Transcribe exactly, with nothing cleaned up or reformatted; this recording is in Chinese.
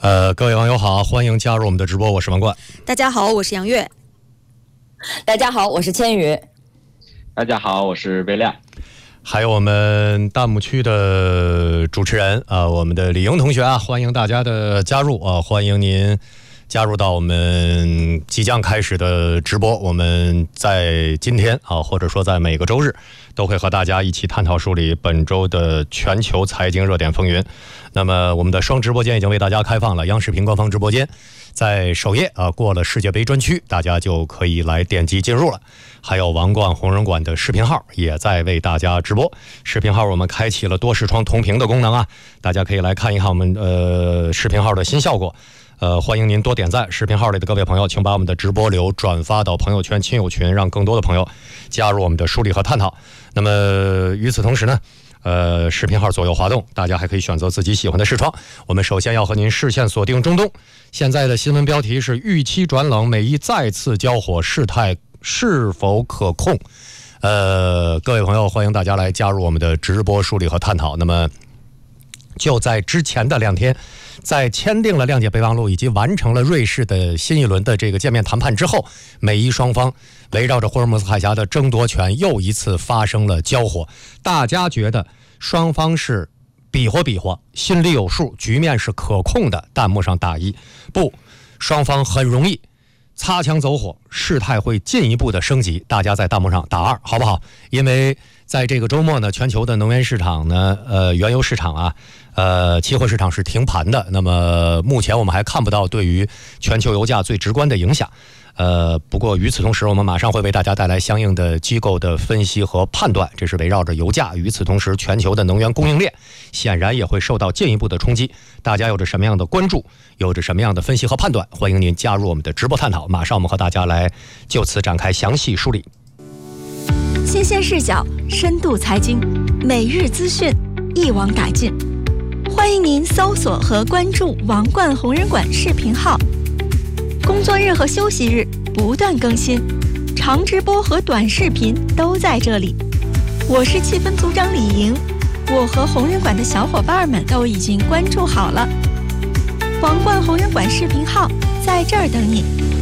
呃，各位网友好，欢迎加入我们的直播，我是王冠。 大家好，我是杨月。 大家好，我是千羽。 大家好，我是魏亮。 还有我们弹幕区的主持人啊、呃，我们的李莹同学啊，欢迎大家的加入啊、呃，欢迎您加入到我们即将开始的直播。我们在今天啊，或者说在每个周日，都会和大家一起探讨梳理本周的全球财经热点风云。那么我们的双直播间已经为大家开放了，央视频官方直播间在首页啊，过了世界杯专区，大家就可以来点击进入了。还有王冠红人馆的视频号也在为大家直播，视频号我们开启了多视窗同屏的功能啊，大家可以来看一看我们呃视频号的新效果。呃，欢迎您多点赞，视频号里的各位朋友，请把我们的直播流转发到朋友圈、亲友群，让更多的朋友加入我们的梳理和探讨。那么与此同时呢，呃，视频号左右滑动，大家还可以选择自己喜欢的视窗。我们首先要和您视线锁定中东，现在的新闻标题是预期转冷，美伊再次交火，事态是否可控？呃，各位朋友，欢迎大家来加入我们的直播梳理和探讨。那么就在之前的两天，在签订了谅解备忘录以及完成了瑞士的新一轮的这个见面谈判之后，美伊双方围绕着霍尔木兹海峡的争夺权又一次发生了交火。大家觉得双方是比划比划，心里有数，局面是可控的。弹幕上打一，不，双方很容易擦枪走火，事态会进一步的升级。大家在弹幕上打二，好不好？因为在这个周末呢，全球的能源市场呢，呃，原油市场啊，呃，期货市场是停盘的。那么目前我们还看不到对于全球油价最直观的影响。呃，不过与此同时，我们马上会为大家带来相应的机构的分析和判断，这是围绕着油价。与此同时，全球的能源供应链显然也会受到进一步的冲击。大家有着什么样的关注，有着什么样的分析和判断？欢迎您加入我们的直播探讨。马上我们和大家来就此展开详细梳理。 新鲜视角，深度财经，每日资讯，一网打尽。欢迎您搜索和关注王冠红人馆视频号。工作日和休息日不断更新，长直播和短视频都在这里。我是气氛组长李莹，我和红人馆的小伙伴们都已经关注好了。王冠红人馆视频号在这儿等你。